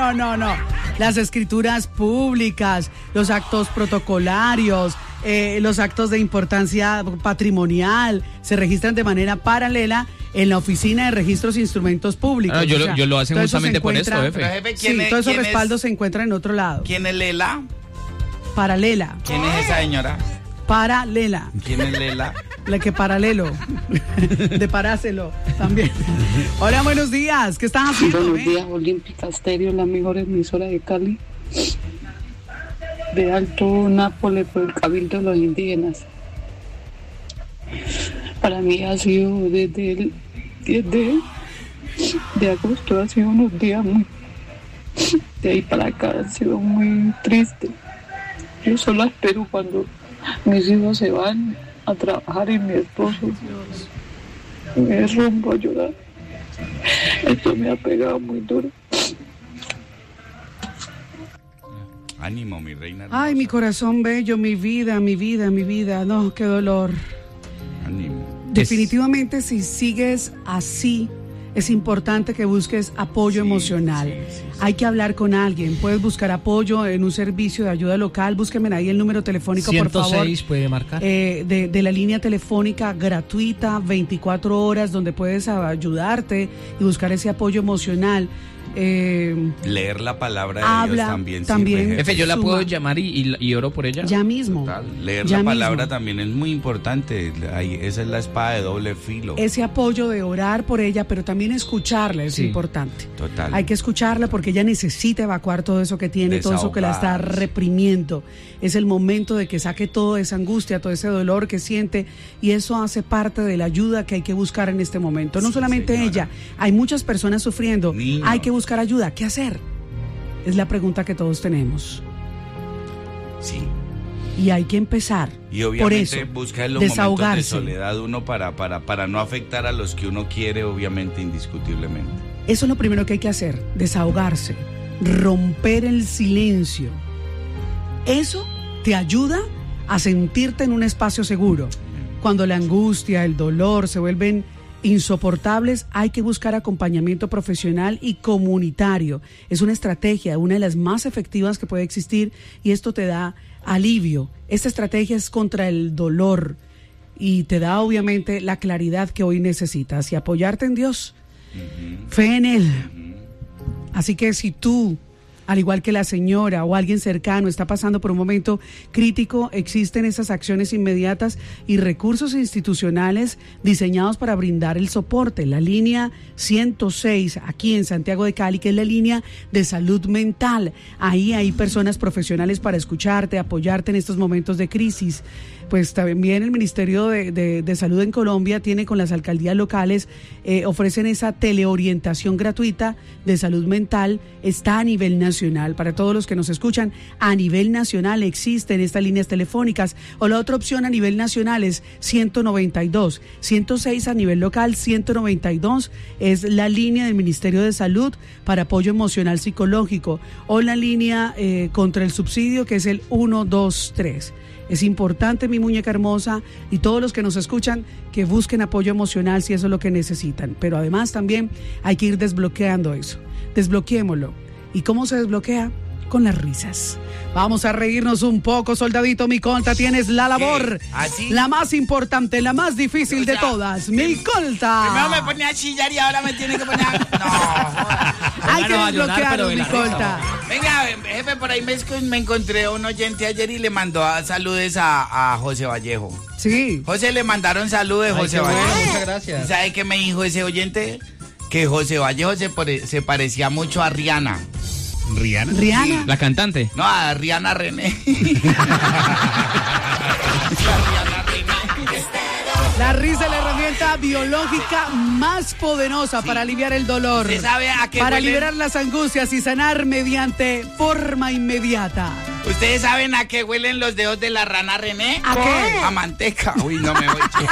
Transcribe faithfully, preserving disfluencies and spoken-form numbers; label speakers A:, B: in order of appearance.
A: no, no, no. Las escrituras públicas, los actos protocolarios, eh, los actos de importancia patrimonial se registran de manera paralela en la Oficina de Registros e Instrumentos Públicos.
B: No, yo,
A: o sea,
B: lo, yo lo hacen justamente por esto, jefe.
C: Pero, jefe,
A: Sí,
C: ¿quién es,
A: todos esos
C: quién
A: respaldos
C: es,
A: se encuentran en otro lado.
C: ¿Quién es Lela?
A: Paralela.
C: ¿Quién es esa señora?
A: Paralela.
C: ¿Quién es Lela?
A: La que paralelo. De paráselo también. Hola, buenos días. ¿Qué estás haciendo?
D: Buenos
A: eh?
D: días, Olímpica Estéreo, la mejor emisora de Cali. De Alto Nápoles por el Cabildo de los Indígenas. Para mí ha sido desde el diez de, de agosto, ha sido unos días muy... De ahí para acá ha sido muy triste. Yo solo espero cuando mis hijos se van a trabajar y mi esposo me rompo a llorar. Esto me ha pegado muy duro.
C: Ánimo, mi reina hermosa.
A: Ay, mi corazón bello, mi vida, mi vida, mi vida. No, qué dolor.
C: Ánimo.
A: Definitivamente, si sigues así, es importante que busques apoyo
C: Sí,
A: emocional.
C: sí, sí, sí.
A: Hay que hablar con alguien. Puedes buscar apoyo en un servicio de ayuda local. Búsquenme ahí el número telefónico, por favor.
B: ciento seis puede marcar.
A: Eh, de, de la línea telefónica gratuita, veinticuatro horas, donde puedes ayudarte y buscar ese apoyo emocional. Eh,
C: Leer la palabra de
A: Habla
C: Dios también,
A: también.
C: sirve,
B: Jefe, yo la
A: suma.
B: puedo llamar y, y, y oro por ella.
A: ya mismo.
C: Total. Leer
A: ya
C: la palabra
A: mismo.
C: también es muy importante. Ahí, esa es la espada de doble filo.
A: Ese apoyo de orar por ella, pero también escucharla es
B: Sí.
A: importante.
C: Total.
A: Hay que escucharla porque ella necesita evacuar todo eso que tiene, todo eso que la está
C: Desahogarse.
A: reprimiendo. Es el momento de que saque toda esa angustia, todo ese dolor que siente, y eso hace parte de la ayuda que hay que buscar en este momento. No
C: Sí,
A: solamente
C: señora.
A: ella, hay muchas personas sufriendo.
C: Niños.
A: Hay que buscar ayuda. ¿Qué hacer? Es la pregunta que todos tenemos.
C: Sí.
A: Y hay que empezar.
C: Y
A: por
C: obviamente
A: eso,
C: buscar los momentos de
A: desahogarse.
C: soledad uno para, para, para no afectar a los que uno quiere, obviamente, indiscutiblemente.
A: Eso es lo primero que hay que hacer, desahogarse, romper el silencio. Eso te ayuda a sentirte en un espacio seguro. Cuando la angustia, el dolor se vuelven insoportables, hay que buscar acompañamiento profesional y comunitario. Es una estrategia, una de las más efectivas que puede existir, y esto te da alivio. Esta estrategia es contra el dolor y te da obviamente la claridad que hoy necesitas y apoyarte en Dios. Fe en Él. Así que si tú, al igual que la señora o alguien cercano, está pasando por un momento crítico, existen esas acciones inmediatas y recursos institucionales diseñados para brindar el soporte. La línea ciento seis aquí en Santiago de Cali, que es la línea de salud mental. Ahí hay personas profesionales para escucharte, apoyarte en estos momentos de crisis. Pues también el Ministerio de, de, de Salud en Colombia tiene con las alcaldías locales, eh, ofrecen esa teleorientación gratuita de salud mental. Está a nivel nacional. Para todos los que nos escuchan, a nivel nacional existen estas líneas telefónicas. O la otra opción a nivel nacional es ciento noventa y dos. ciento seis a nivel local, ciento noventa y dos es la línea del Ministerio de Salud para apoyo emocional psicológico. O la línea eh, contra el subsidio, que es el ciento veintitrés. Es importante, mi muñeca hermosa, y todos los que nos escuchan, que busquen apoyo emocional si eso es lo que necesitan. Pero además también hay que ir desbloqueando eso. Desbloqueémoslo. ¿Y cómo se desbloquea? Con las risas. Vamos a reírnos un poco, soldadito mi colta. Tienes la labor,
C: ¿Qué? ¿Así?
A: la más importante, la más difícil
C: O sea,
A: de todas. Mi colta.
C: Primero me ponía a chillar y ahora me tiene que poner a... No, joda.
A: Hay que
B: Pónganos a llorar,
A: desbloquearlo,
B: pero de
A: mi
B: la risa.
A: colta.
C: Venga, jefe, por ahí me, me encontré a un oyente ayer y le mandó a saludes a, a José Vallejo.
A: Sí.
C: José, le mandaron saludos de
B: Ay,
C: José
B: qué bueno,
C: Vallejo.
B: muchas gracias.
C: ¿Sabe qué me dijo ese oyente? Que José Vallejo se, pare- se parecía mucho a Rihanna.
B: ¿Rihanna?
A: Rihanna.
B: La cantante.
C: No, a Rihanna René. A Rihanna René.
A: La risa es la herramienta biológica más poderosa
C: Sí.
A: para aliviar el dolor,
C: ¿Usted sabe a qué
A: para
C: huelen?
A: liberar las angustias y sanar mediante forma inmediata.
C: ¿Ustedes saben a qué huelen los dedos de la rana René?
A: ¿A qué?
C: A manteca. Uy, no me voy.